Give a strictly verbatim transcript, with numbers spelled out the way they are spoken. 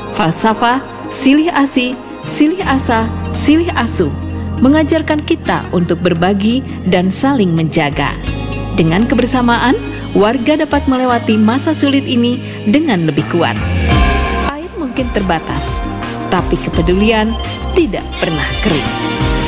Falsafah silih asi, silih asa, silih asu mengajarkan kita untuk berbagi dan saling menjaga. Dengan kebersamaan, warga dapat melewati masa sulit ini dengan lebih kuat. Air mungkin terbatas, tapi kepedulian tidak pernah kering.